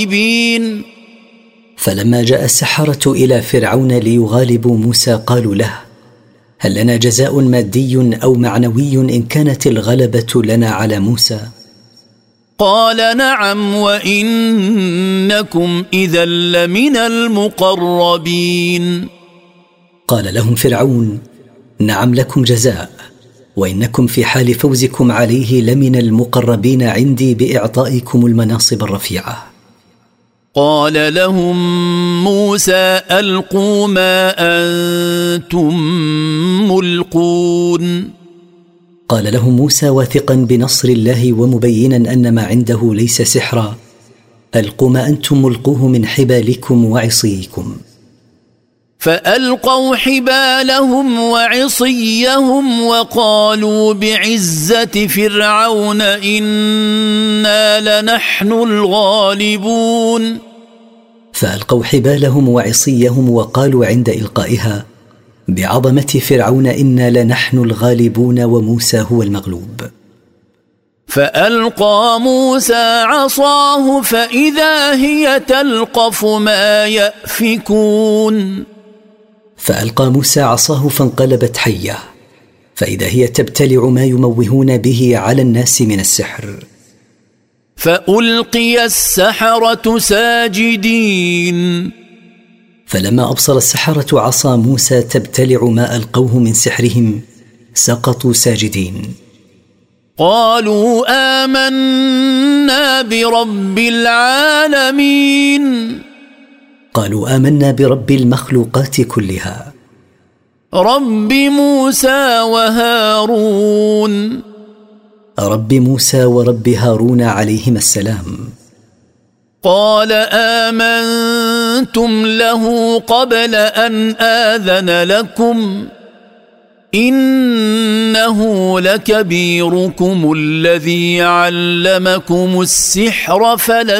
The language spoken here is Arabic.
الغالبين. فلما جاء السحرة إلى فرعون ليغالبوا موسى قالوا له: هل لنا جزاء مادي أو معنوي إن كانت الغلبة لنا على موسى؟ قال: نعم، وإنكم إذا لمن المقربين. قال لهم فرعون: نعم، لكم جزاء، وإنكم في حال فوزكم عليه لمن المقربين عندي بإعطائكم المناصب الرفيعة. قال لهم موسى: ألقوا ما أنتم ملقون. قال لهم موسى واثقا بنصر الله ومبينا أن ما عنده ليس سحرا: ألقوا ما أنتم ملقوه من حبالكم وعصيكم. فألقوا حبالهم وعصيهم وقالوا بعزة فرعون إنا لنحن الغالبون. فألقوا حبالهم وعصيهم وقالوا عند إلقائها بعظمة فرعون إنا لنحن الغالبون وموسى هو المغلوب. فألقى موسى عصاه فإذا هي تلقف ما يأفكون. فألقى موسى عصاه فانقلبت حية، فإذا هي تبتلع ما يموهون به على الناس من السحر. فألقي السحرة ساجدين. فلما أبصر السحرة عصا موسى تبتلع ما ألقوه من سحرهم سقطوا ساجدين. قالوا آمنا برب العالمين. قالوا آمنا برب المخلوقات كلها، رب موسى وهارون. رب موسى ورب هارون عليهما السلام. قال آمنتم له قبل أن آذن لكم إنه لكبيركم الذي علمكم السحر